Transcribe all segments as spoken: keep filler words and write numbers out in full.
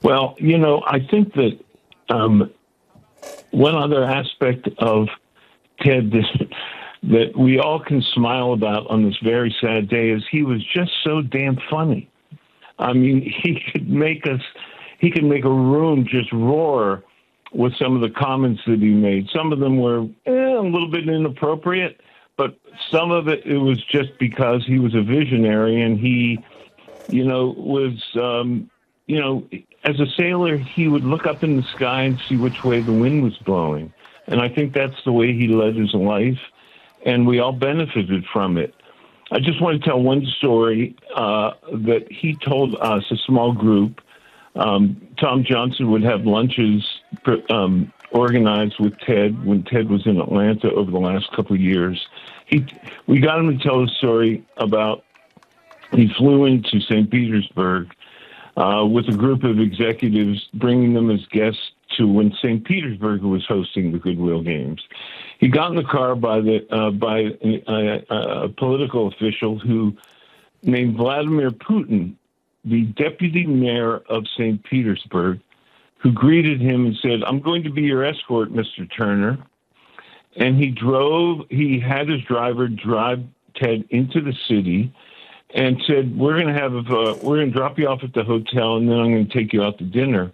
Well, you know, I think that um, one other aspect of Ted that, that we all can smile about on this very sad day is he was just so damn funny. I mean, he could make us, he could make a room just roar with some of the comments that he made. Some of them were eh, a little bit inappropriate, but some of it, it was just because he was a visionary and he, you know, was, um, you know, as a sailor, he would look up in the sky and see which way the wind was blowing. And I think that's the way he led his life, and we all benefited from it. I just want to tell one story uh, that he told us, a small group. Um, Tom Johnson would have lunches um, organized with Ted when Ted was in Atlanta over the last couple of years. He, we got him to tell a story about he flew into Saint Petersburg uh, with a group of executives, bringing them as guests to when Saint Petersburg was hosting the Goodwill Games. He got in the car by the uh, by a, a, a political official who named Vladimir Putin, the deputy mayor of Saint Petersburg, who greeted him and said, "I'm going to be your escort, Mister Turner." And he drove, he had his driver drive Ted into the city and said, we're going to have, uh, we're going to drop you off at the hotel and then I'm going to take you out to dinner.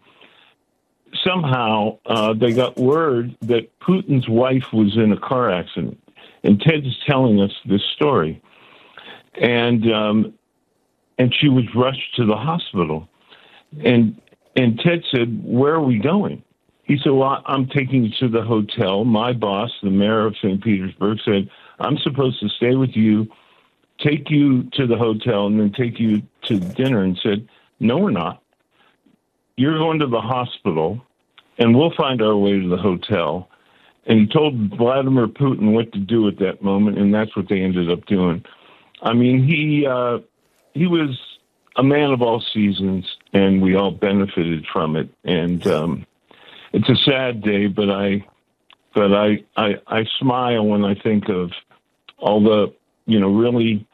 Somehow uh, they got word that Putin's wife was in a car accident. And Ted's telling us this story. And, um, and she was rushed to the hospital. And, and Ted said, where are we going? He said, well, I'm taking you to the hotel. My boss, the mayor of Saint Petersburg, said, I'm supposed to stay with you, take you to the hotel, and then take you to dinner, and said, no, we're not. You're going to the hospital, and we'll find our way to the hotel. And he told Vladimir Putin what to do at that moment, and that's what they ended up doing. I mean, he uh, he was a man of all seasons, and we all benefited from it. And um, it's a sad day, but I but I, I I smile when I think of all the, you know, really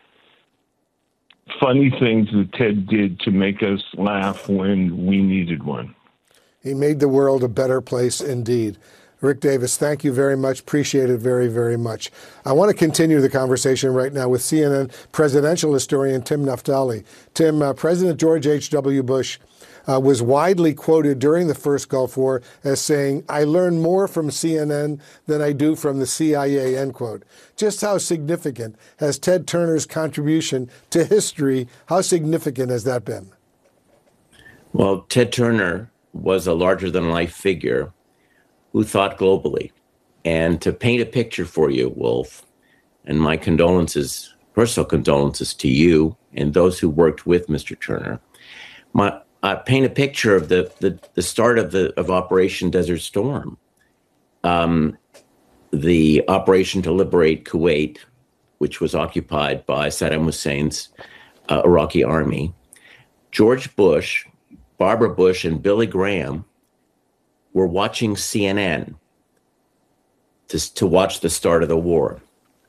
funny things that Ted did to make us laugh when we needed one. He made the world a better place indeed. Rick Davis, thank you very much. Appreciate it very, very much. I want to continue the conversation right now with C N N presidential historian Tim Naftali. Tim, uh, President George H W. Bush uh, was widely quoted during the first Gulf War as saying, I learn more from C N N than I do from the C I A, end quote. Just how significant has Ted Turner's contribution to history, how significant has that been? Well, Ted Turner was a larger-than-life figure who thought globally. And to paint a picture for you, Wolf, and my condolences, personal condolences to you and those who worked with Mister Turner, my, I paint a picture of the, the, the start of, the, of Operation Desert Storm, um, the operation to liberate Kuwait, which was occupied by Saddam Hussein's uh, Iraqi army. George Bush, Barbara Bush, and Billy Graham were watching C N N to, to watch the start of the war.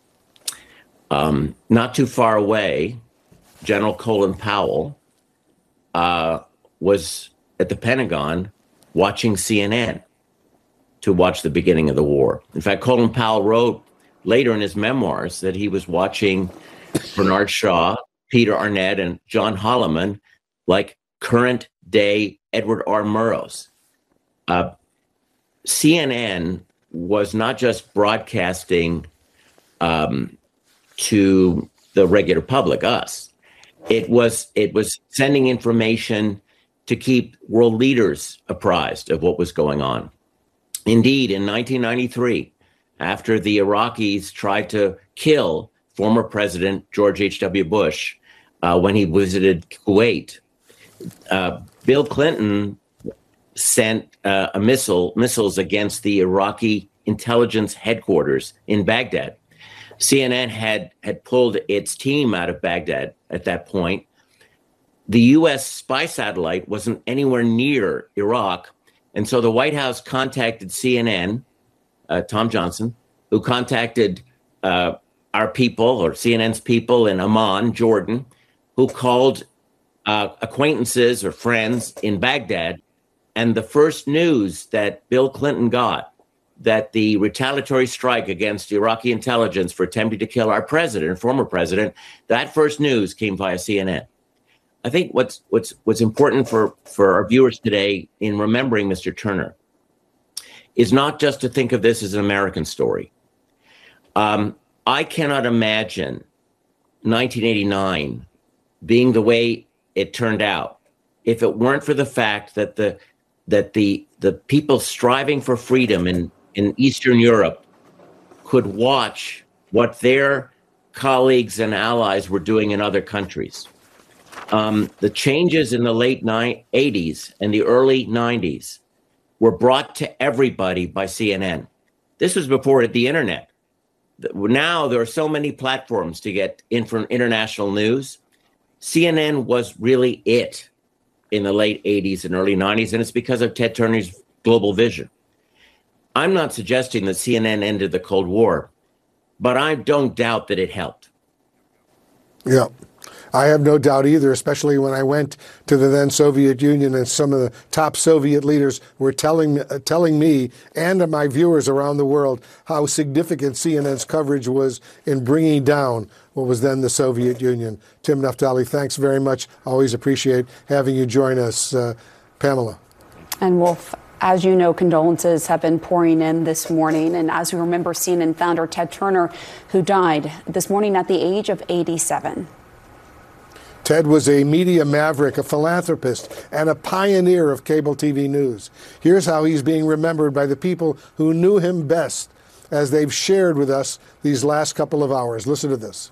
Um, not too far away, General Colin Powell uh, was at the Pentagon watching C N N to watch the beginning of the war. In fact, Colin Powell wrote later in his memoirs that he was watching Bernard Shaw, Peter Arnett, and John Holloman like current day Edward R. Murrows. Uh, C N N was not just broadcasting um, to the regular public, us. It was it was sending information to keep world leaders apprised of what was going on. Indeed, in nineteen ninety-three, after the Iraqis tried to kill former President George H W. Bush uh, when he visited Kuwait, uh, Bill Clinton sent uh, a missile missiles against the Iraqi intelligence headquarters in Baghdad. C N N had had pulled its team out of Baghdad at that point. The U S spy satellite wasn't anywhere near Iraq, and so the White House contacted C N N, uh, Tom Johnson, who contacted uh, our people, or C N N's people in Amman, Jordan, who called uh, acquaintances or friends in Baghdad And the first news that Bill Clinton got, that the retaliatory strike against Iraqi intelligence for attempting to kill our president, former president, that first news came via C N N. I think what's what's what's important for, for our viewers today in remembering Mister Turner is not just to think of this as an American story. Um, I cannot imagine nineteen eighty-nine being the way it turned out if it weren't for the fact that the that the the people striving for freedom in, in Eastern Europe could watch what their colleagues and allies were doing in other countries. Um, the changes in the late eighties and the early nineties were brought to everybody by C N N. This was before the internet. Now there are so many platforms to get international news. C N N was really it in the late eighties and early nineties, and it's because of Ted Turner's global vision. I'm not suggesting that C N N ended the Cold War, but I don't doubt that it helped. Yeah, I have no doubt either, especially when I went to the then Soviet Union and some of the top Soviet leaders were telling, uh, telling me and to my viewers around the world how significant C N N's coverage was in bringing down what was then the Soviet Union. Tim Naftali, thanks very much. Always appreciate having you join us. Uh, Pamela. And Wolf, as you know, condolences have been pouring in this morning. And as we remember, C N N founder Ted Turner, who died this morning at the age of eighty-seven. Ted was a media maverick, a philanthropist, and a pioneer of cable T V news. Here's how he's being remembered by the people who knew him best as they've shared with us these last couple of hours. Listen to this.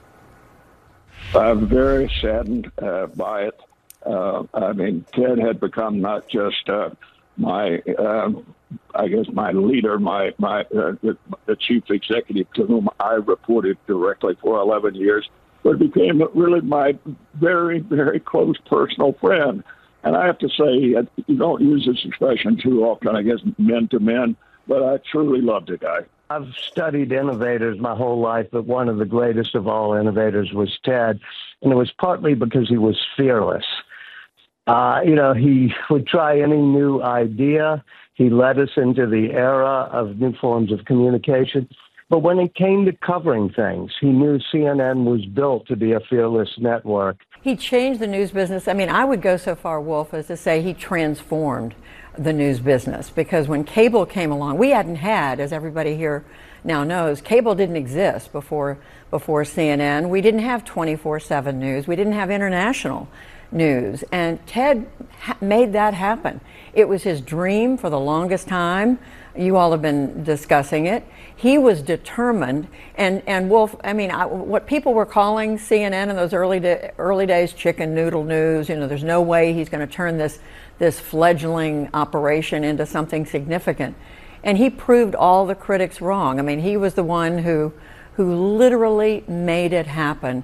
I'm very saddened uh, by it. Uh, I mean, Ted had become not just uh, my, uh, I guess, my leader, my my uh, the, the chief executive to whom I reported directly for eleven years, but became really my very, very close personal friend. And I have to say, you don't use this expression too often, I guess, men to men, but I truly loved the guy. I've studied innovators my whole life, but one of the greatest of all innovators was Ted, and it was partly because he was fearless. Uh, you know, he would try any new idea. He led us into the era of new forms of communication. But when it came to covering things, he knew C N N was built to be a fearless network. He changed the news business. I mean, I would go so far, Wolf, as to say he transformed the news business, because when cable came along, we hadn't had, as everybody here now knows, cable didn't exist before before C N N. We didn't have twenty-four seven news. We didn't have international news. And Ted ha- made that happen. It was his dream for the longest time. You all have been discussing it. He was determined, and, and Wolf, I mean, I, what people were calling C N N in those early da- early days, chicken noodle news, you know, there's no way he's going to turn this, this fledgling operation into something significant. And he proved all the critics wrong. I mean, he was the one who, who literally made it happen.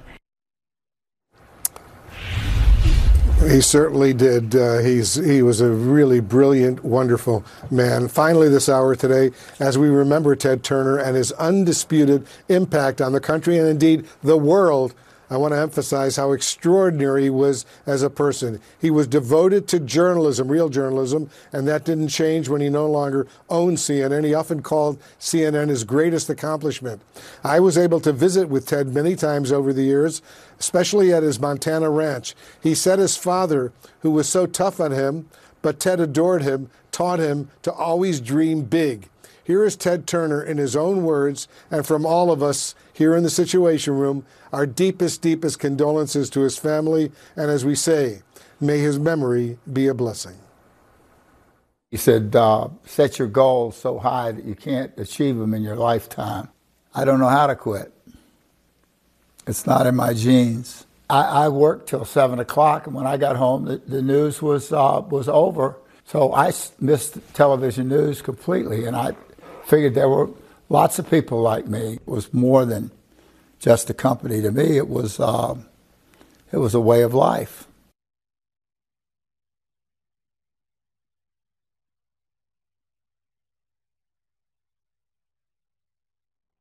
He certainly did. Uh, he's he was a really brilliant, wonderful man. Finally, this hour today, as we remember Ted Turner and his undisputed impact on the country and indeed the world, I want to emphasize how extraordinary he was as a person. He was devoted to journalism, real journalism, and that didn't change when he no longer owned C N N. He often called C N N his greatest accomplishment. I was able to visit with Ted many times over the years, especially at his Montana ranch. He said his father, who was so tough on him, but Ted adored him, taught him to always dream big. Here is Ted Turner in his own words, and from all of us here in the Situation Room, our deepest, deepest condolences to his family, and as we say, may his memory be a blessing. He said, uh, set your goals so high that you can't achieve them in your lifetime. I don't know how to quit. It's not in my genes. I, I worked till seven o'clock, and when I got home, the, the news was uh, was over. So I missed television news completely, and I figured there were lots of people like me. It was more than just a company to me. It was uh, it was a way of life.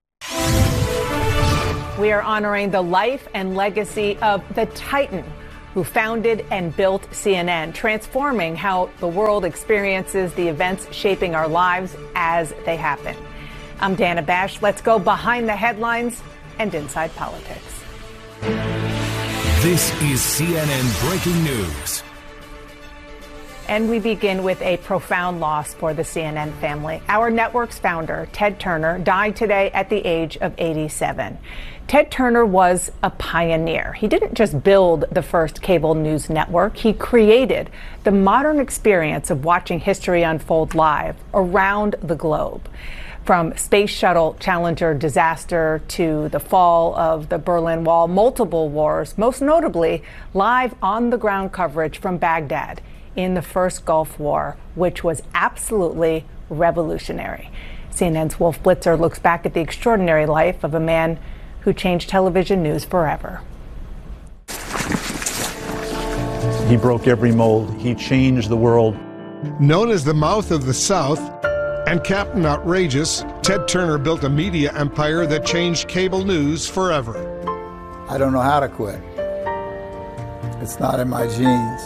We are honoring the life and legacy of the Titan who founded and built C N N, transforming how the world experiences the events shaping our lives as they happen. I'm Dana Bash. Let's go behind the headlines and inside politics. This is C N N Breaking News. And we begin with a profound loss for the C N N family. Our network's founder, Ted Turner, died today at the age of eighty-seven. Ted Turner was a pioneer. He didn't just build the first cable news network, he created the modern experience of watching history unfold live around the globe. From Space Shuttle Challenger disaster to the fall of the Berlin Wall, multiple wars, most notably live on-the-ground coverage from Baghdad in the first Gulf War, which was absolutely revolutionary. C N N's Wolf Blitzer looks back at the extraordinary life of a man who changed television news forever. He broke every mold. He changed the world. Known as the Mouth of the South and Captain Outrageous, Ted Turner built a media empire that changed cable news forever. I don't know how to quit. It's not in my genes.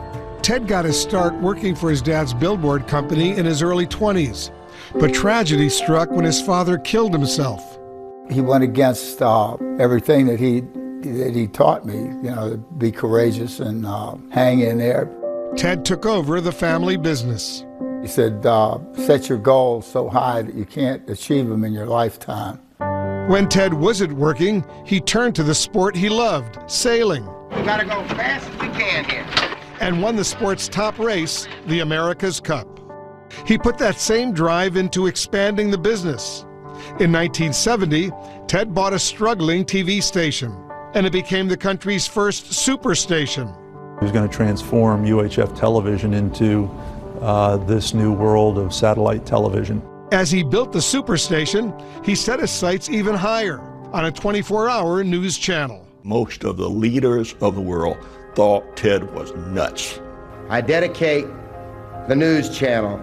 Ted got his start working for his dad's billboard company in his early twenties, but tragedy struck when his father killed himself. He went against uh, everything that he that he taught me, you know, to be courageous and uh, hang in there. Ted took over the family business. He said, uh, set your goals so high that you can't achieve them in your lifetime. When Ted wasn't working, he turned to the sport he loved, sailing. We gotta go fast as we can here. And won the sport's top race, the America's Cup. He put that same drive into expanding the business. In nineteen seventy, Ted bought a struggling T V station, and it became the country's first superstation. He was going to transform U H F television into uh, this new world of satellite television. As he built the superstation, he set his sights even higher on a twenty-four hour news channel. Most of the leaders of the world thought Ted was nuts. I dedicate the news channel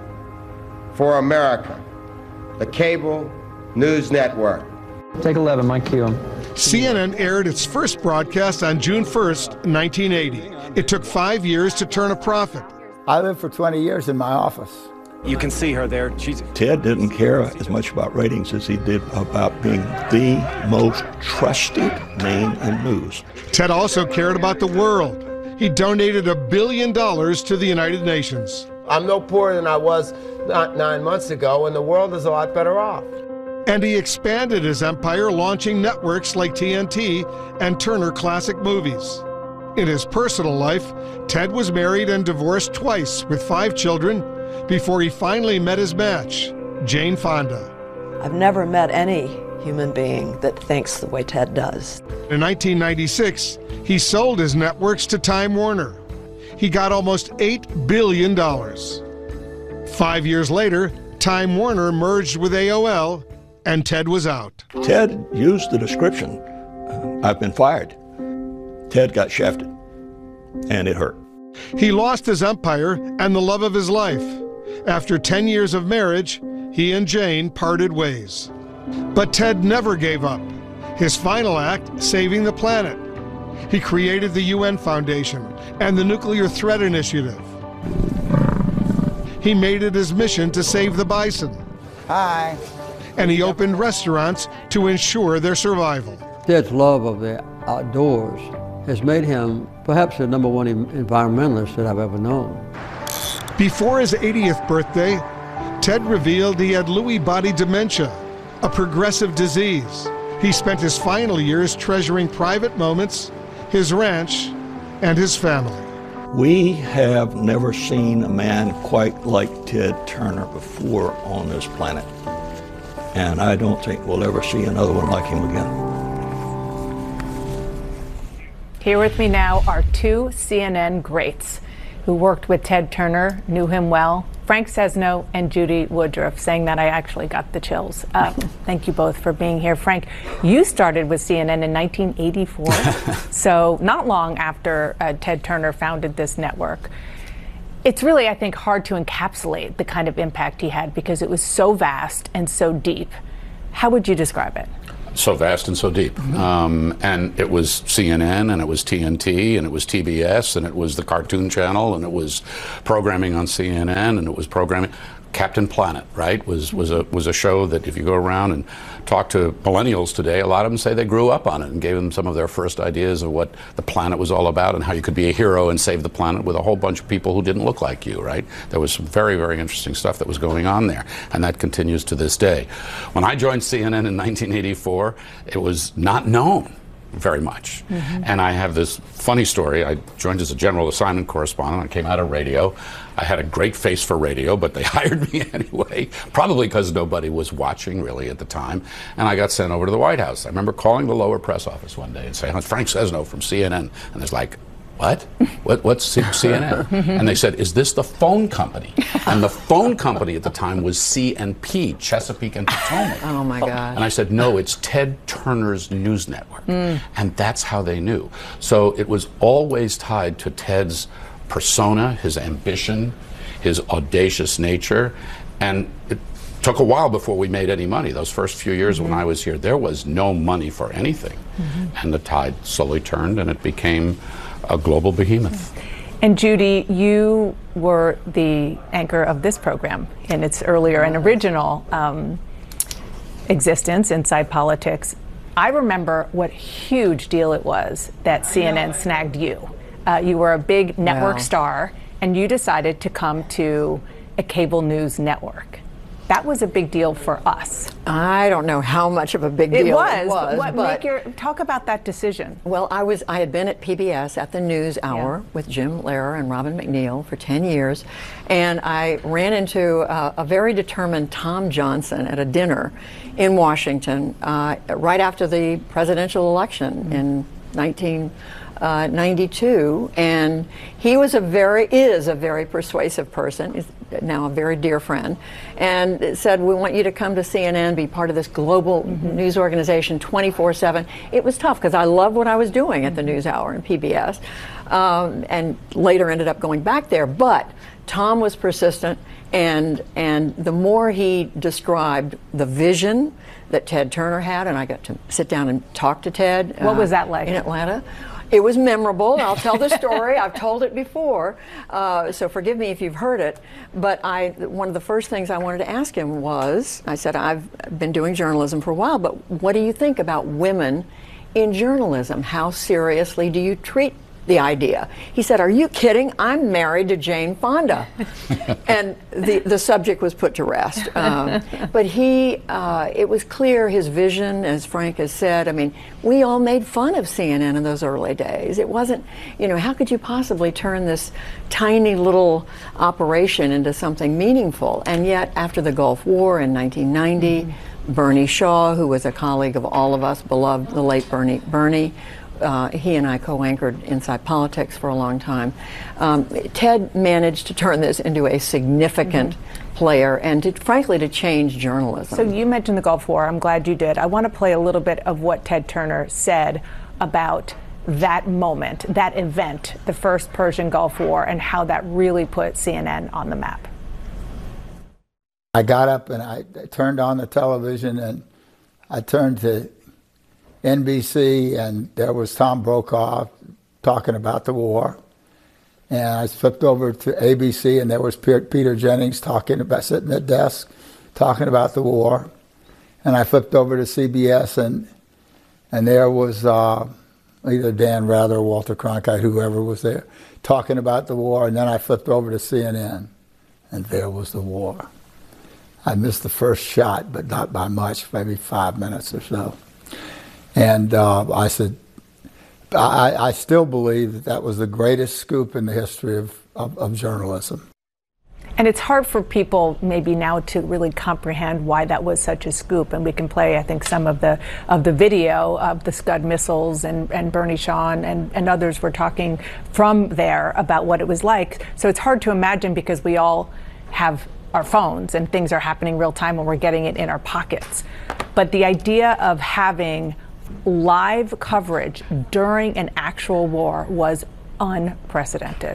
for America, the cable news network. Take eleven, Mike Q. C N N aired its first broadcast on June first, nineteen eighty. It took five years to turn a profit. I lived for twenty years in my office. You can see her there. She's... Ted didn't care as much about ratings as he did about being the most trusted name in news. Ted also cared about the world. He donated a billion dollars to the United Nations. I'm no poorer than I was not nine months ago, and the world is a lot better off. And he expanded his empire, launching networks like T N T and Turner Classic Movies. In his personal life, Ted was married and divorced twice with five children before he finally met his match, Jane Fonda. I've never met any human being that thinks the way Ted does. In nineteen ninety-six, he sold his networks to Time Warner. He got almost eight billion dollars. Five years later, Time Warner merged with A O L, and Ted was out. Ted used the description, I've been fired. Ted got shafted, and it hurt. He lost his empire and the love of his life. After ten years of marriage, he and Jane parted ways. But Ted never gave up. His final act, saving the planet. He created the U N Foundation and the Nuclear Threat Initiative. He made it his mission to save the bison. Hi. And he opened restaurants to ensure their survival. Ted's love of the outdoors has made him perhaps the number one environmentalist that I've ever known. Before his eightieth birthday, Ted revealed he had Lewy body dementia, a progressive disease. He spent his final years treasuring private moments, his ranch, and his family. We have never seen a man quite like Ted Turner before on this planet. And I don't think we'll ever see another one like him again. Here with me now are two C N N greats who worked with Ted Turner, knew him well, Frank Sesno and Judy Woodruff. Saying that, I actually got the chills. Uh, thank you both for being here. Frank, you started with C N N in nineteen eighty-four, so not long after uh, Ted Turner founded this network. It's really, I think, hard to encapsulate the kind of impact he had because it was so vast and so deep. How would you describe it? so vast and so deep. Mm-hmm. um, and it was C N N, and it was T N T, and it was T B S, and it was the Cartoon Channel, and it was programming on C N N, and it was programming. Captain Planet, right, was was a was a show that if you go around and talk to millennials today, a lot of them say they grew up on it and gave them some of their first ideas of what the planet was all about and how you could be a hero and save the planet with a whole bunch of people who didn't look like you, right? There was some very, very interesting stuff that was going on there, and that continues to this day. When I joined C N N in nineteen eighty-four, it was not known very much. Mm-hmm. And I have this funny story. I joined as a general assignment correspondent. I came out of radio. I had a great face for radio, but they hired me anyway, probably because nobody was watching really at the time. And I got sent over to the White House. I remember calling the lower press office one day and saying, Frank Sesno from C N N. And there's like, what? what? What's C N N? And they said, is this the phone company? And the phone company at the time was C and P, Chesapeake and Potomac. Oh my gosh. And I said, no, it's Ted Turner's news network. Mm. And that's how they knew. So it was always tied to Ted's persona, his ambition, his audacious nature. And it took a while before we made any money. Those first few years mm-hmm. when I was here, there was no money for anything. Mm-hmm. And the tide slowly turned, and it became a global behemoth. And Judy, you were the anchor of this program in its earlier and original um, existence, Inside Politics. I remember what huge deal it was that C N N snagged you. Uh, you were a big network wow. star, and you decided to come to a cable news network. That was a big deal for us. I don't know how much of a big deal it was. It was what, but make your, talk about that decision. Well, I was I had been at P B S at the News Hour yeah. with Jim Lehrer and Robin McNeil for ten years, and I ran into uh, a very determined Tom Johnson at a dinner in Washington uh, right after the presidential election mm-hmm. in nineteen ninety-two, and he was a very is a very persuasive person. He's now a very dear friend, and said, we want you to come to C N N, be part of this global mm-hmm. news organization twenty-four seven. It was tough because I loved what I was doing at the News Hour and P B S, um, and later ended up going back there. But Tom was persistent, and and the more he described the vision that Ted Turner had, and I got to sit down and talk to Ted. What uh, was that like? In Atlanta. It was memorable. I'll tell the story. I've told it before, uh, so forgive me if you've heard it. But I, one of the first things I wanted to ask him was, I said, I've been doing journalism for a while, but what do you think about women in journalism? How seriously do you treat the idea? He said, are you kidding? I'm married to Jane Fonda. And the, the subject was put to rest. Um, but he, uh, it was clear his vision, as Frank has said, I mean, we all made fun of C N N in those early days. It wasn't, you know, how could you possibly turn this tiny little operation into something meaningful? And yet, after the Gulf War in nineteen ninety, mm-hmm. Bernie Shaw, who was a colleague of all of us, beloved the late Bernie, Bernie, Uh, he and I co-anchored Inside Politics for a long time. Um, Ted managed to turn this into a significant mm-hmm. player and, to, frankly, to change journalism. So you mentioned the Gulf War. I'm glad you did. I want to play a little bit of what Ted Turner said about that moment, that event, the first Persian Gulf War, and how that really put C N N on the map. I got up and I turned on the television, and I turned to N B C, and there was Tom Brokaw talking about the war. And I flipped over to A B C, and there was Peter Jennings talking about, sitting at the desk, talking about the war. And I flipped over to C B S, and and there was uh, either Dan Rather or Walter Cronkite, whoever was there, talking about the war. And then I flipped over to C N N, and there was the war. I missed the first shot, but not by much, maybe five minutes or so. And uh, I said, I, I still believe that that was the greatest scoop in the history of, of, of journalism. And it's hard for people maybe now to really comprehend why that was such a scoop. And we can play, I think, some of the of the video of the Scud missiles, and, and Bernie Shaw and, and others were talking from there about what it was like. So it's hard to imagine because we all have our phones and things are happening real time and we're getting it in our pockets. But the idea of having live coverage during an actual war was unprecedented.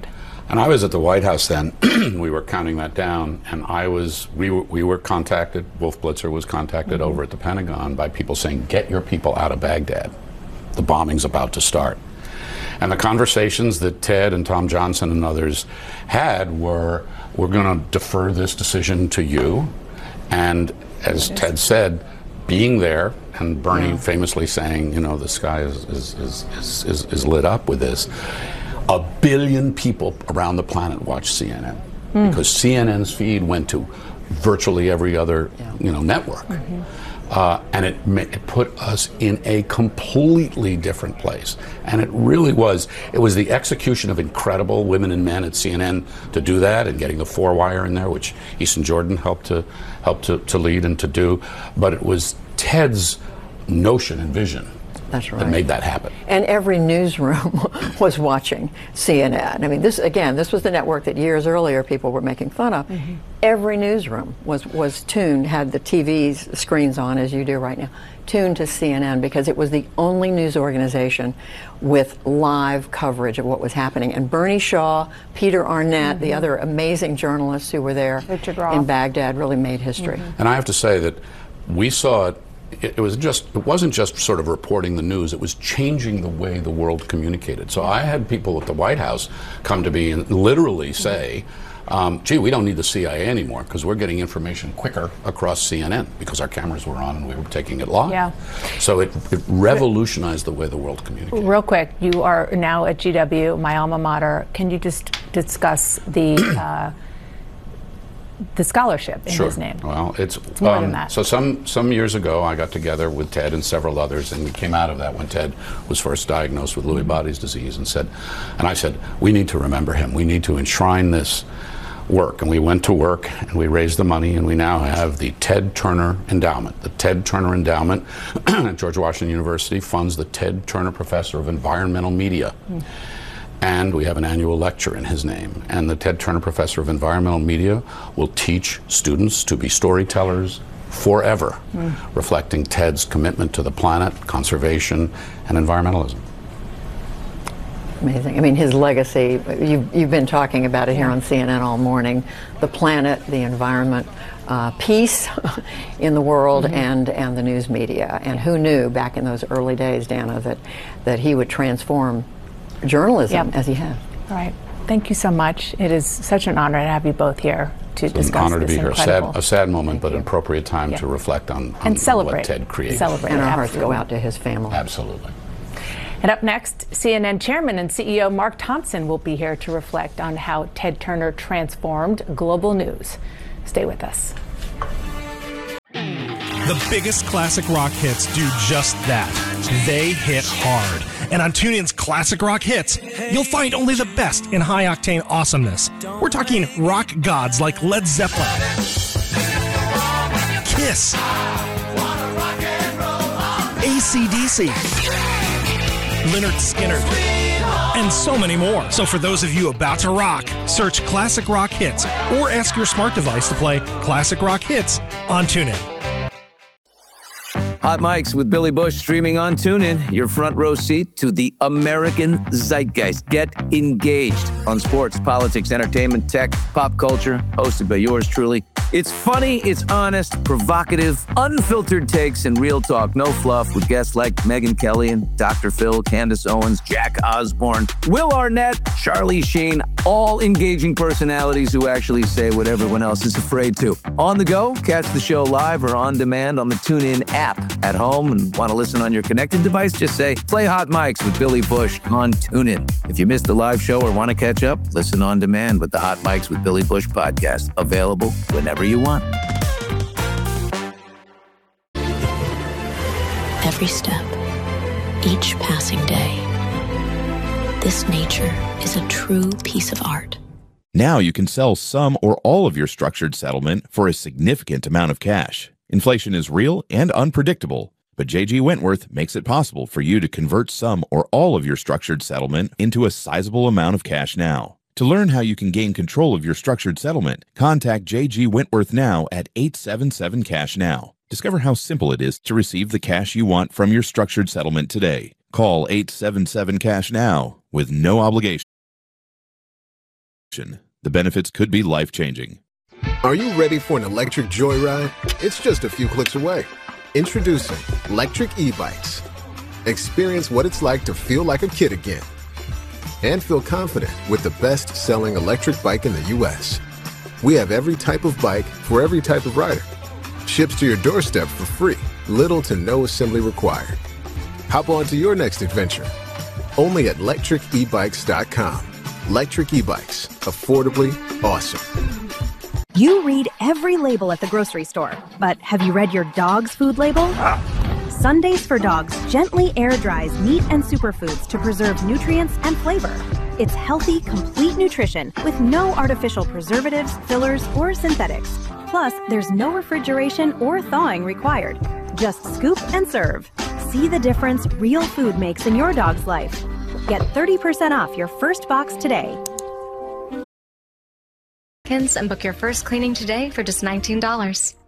And I was at the White House then. We were counting that down, and I was we were, we were contacted. Wolf Blitzer was contacted mm-hmm. over at the Pentagon by people saying, "Get your people out of Baghdad. The bombing's about to start." And the conversations that Ted and Tom Johnson and others had were, "We're going to defer this decision to you." And as Ted said, being there, and Bernie yeah. famously saying, "You know, the sky is is is is, is, is lit up with this." A billion people around the planet watch C N N mm. because C N N's feed went to virtually every other, yeah. you know, network, mm-hmm. uh, and it, it put us in a completely different place. And it really was. It was the execution of incredible women and men at C N N to do that, and getting the four wire in there, which Easton Jordan helped to helped to, to lead and to do. But it was Ted's notion and vision. That's right. That made that happen. And every newsroom was watching C N N. I mean, this again, this was the network that years earlier people were making fun of. Mm-hmm. Every newsroom was was tuned, had the T Vs screens on as you do right now, tuned to C N N because it was the only news organization with live coverage of what was happening. And Bernie Shaw, Peter Arnett, mm-hmm. the other amazing journalists who were there in Baghdad really made history. Mm-hmm. And I have to say that we saw it. It was just, it wasn't just sort of reporting the news, it was changing the way the world communicated. So I had people at the White House come to me and literally say, um, gee, we don't need the C I A anymore because we're getting information quicker across C N N because our cameras were on and we were taking it live. Yeah. So it, it revolutionized the way the world communicated. Real quick, you are now at G W, my alma mater. Can you just discuss the uh, the scholarship in sure. his name? Well, it's, it's more um, than that. So some some years ago, I got together with Ted and several others, and we came out of that when Ted was first diagnosed with Lewy bodies disease, and said, and I said, we need to remember him. We need to enshrine this work. And we went to work, and we raised the money, and we now have the Ted Turner Endowment. The Ted Turner Endowment at George Washington University funds the Ted Turner Professor of Environmental Media. Mm. And we have an annual lecture in his name. And the Ted Turner Professor of Environmental Media will teach students to be storytellers forever, mm. reflecting Ted's commitment to the planet, conservation, and environmentalism. Amazing. I mean, his legacy, you've, you've been talking about it here on C N N all morning, the planet, the environment, uh, peace in the world, mm-hmm. and, and the news media. And who knew back in those early days, Dana, that, that he would transform journalism yep. as he has. All right. Thank you so much. It is such an honor to have you both here to it's discuss an honor to this be here. Incredible. Sad, a sad moment, Thank but you. an appropriate time yeah. to reflect on, on and celebrate what Ted created. Celebrate. And our Absolutely. hearts go out to his family. Absolutely. And up next, C N N Chairman and C E O Mark Thompson will be here to reflect on how Ted Turner transformed global news. Stay with us. The biggest classic rock hits do just that. They hit hard. And on TuneIn's Classic Rock Hits, you'll find only the best in high-octane awesomeness. We're talking rock gods like Led Zeppelin, Kiss, A C D C, Lynyrd Skynyrd, and so many more. So for those of you about to rock, search Classic Rock Hits or ask your smart device to play Classic Rock Hits on TuneIn. Hot Mics with Billy Bush streaming on TuneIn. Your front row seat to the American zeitgeist. Get engaged on sports, politics, entertainment, tech, pop culture. Hosted by yours truly. It's funny, it's honest, provocative, unfiltered takes, and real talk. No fluff with guests like Megyn Kelly and Doctor Phil, Candace Owens, Jack Osborne, Will Arnett, Charlie Sheen. All engaging personalities who actually say what everyone else is afraid to. On the go, catch the show live or on demand on the TuneIn app. At home and want to listen on your connected device, just say, play Hot Mics with Billy Bush on TuneIn. If you missed the live show or want to catch up, listen on demand with the Hot Mics with Billy Bush podcast. Available whenever you want. Every step, each passing day, this nature is a true piece of art. Now you can sell some or all of your structured settlement for a significant amount of cash. Inflation is real and unpredictable, but J G Wentworth makes it possible for you to convert some or all of your structured settlement into a sizable amount of cash now. To learn how you can gain control of your structured settlement, contact J G Wentworth now at eight seven seven cash now. Discover how simple it is to receive the cash you want from your structured settlement today. Call eight seven seven cash now with no obligation. The benefits could be life-changing. Are you ready for an electric joyride? It's just a few clicks away. Introducing Electric E-Bikes. Experience what it's like to feel like a kid again. And feel confident with the best-selling electric bike in the U S We have every type of bike for every type of rider. Ships to your doorstep for free. Little to no assembly required. Hop on to your next adventure. Only at electric e bikes dot com. Electric E-Bikes. Affordably awesome. You read every label at the grocery store, but have you read your dog's food label? Sundays for Dogs gently air dries meat and superfoods to preserve nutrients and flavor. It's healthy, complete nutrition with no artificial preservatives, fillers, or synthetics. Plus, there's no refrigeration or thawing required. Just scoop and serve. See the difference real food makes in your dog's life. Get thirty percent off your first box today. And book your first cleaning today for just nineteen dollars.